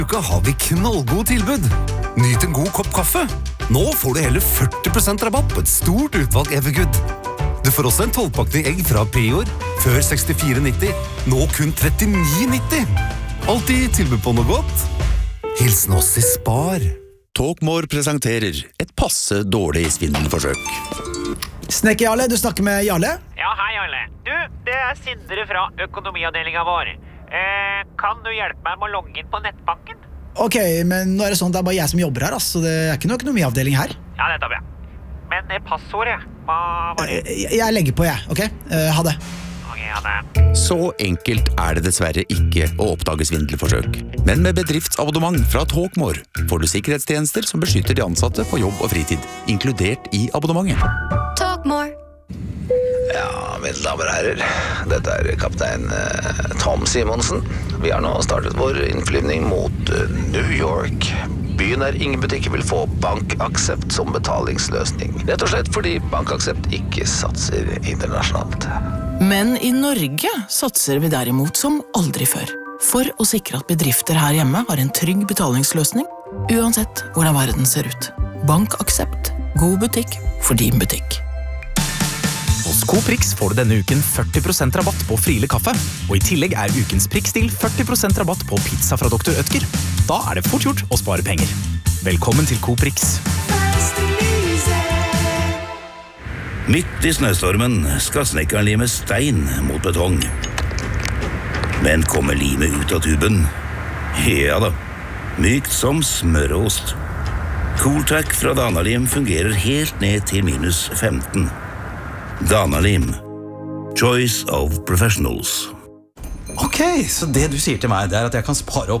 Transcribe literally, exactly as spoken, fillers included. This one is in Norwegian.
Uka har vi knallgod tilbud. Nyt en god kopp kaffe. Nå får du hele førti prosent rabatt på et stort utvalg Evergood. Du får også en tolvpakning egg fra Prior, før sekstifire nitti, nå kun trettini nitti. Alltid tilbud på noe godt. Hilsen oss i Spar. Talkmore presenterer et passe dårlig svindelforsøk. Snekker Jarle, du snakker med Jarle? Ja, hei Jarle. Du, det er Sindre fra økonomiavdelingen vår. Eh, kan du hjelpe meg med å logge inn på nettbanken? Ok, men nå er det sånn at det er bare jeg som jobber her, altså. Det er ikke noe økonomiavdeling her. Ja, nettopp, ja. Men eh, passordet, hva var det? Jeg, jeg legger på, jeg, ok? Uh, ha det. Ok, ha det. Så enkelt er det dessverre ikke å oppdage svindelforsøk. Men med bedriftsabonnement fra Talkmore får du sikkerhetstjenester som beskytter de ansatte på jobb og fritid, inkludert i abonnementet. Talkmore. Ja, mine damer og herrer, dette er kaptein eh, Tom Simonsen. Vi har nå startet vår innflyvning mot eh, New York. Byen der ingen butikker vil få BankAxept som betalingsløsning. Rett og slett fordi BankAxept ikke satser internasjonalt. Men i Norge satser vi derimot som aldri før. For å sikre at bedrifter her hjemme har en trygg betalingsløsning, uansett hvordan verden ser ut. BankAxept. God butikk for din butikk. Hos Coprix får du denne uken førti prosent rabatt på Friele kaffe, og i tillegg er ukens prikkstil førti prosent rabatt på pizza fra doktor Ødger. Da er det fort gjort å spare penger. Velkommen til Coprix. Midt i snøstormen skal snekkeren lime stein mot betong. Men kommer limet ut av tuben? Ja da, mykt som smørost. Cooltack fra Danalim fungerer helt ned til minus femten. Danalim. Choice of professionals. Ok, så det du sier til meg, det er at jeg kan spare opp